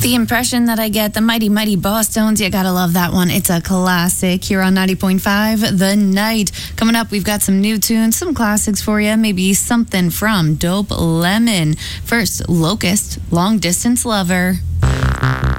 The impression that I get, the Mighty Mighty Boss Tones, you gotta love that one. It's a classic here on 90.5 The Night. Coming up, we've got some new tunes, some classics for you, maybe something from Dope Lemon. First, Locust, Long Distance Lover.